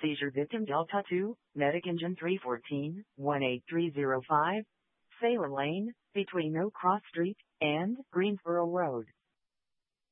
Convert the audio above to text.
Seizure victim Delta 2, medic engine 314, 18305, Sailor Lane, between No Cross Street and Greensboro Road.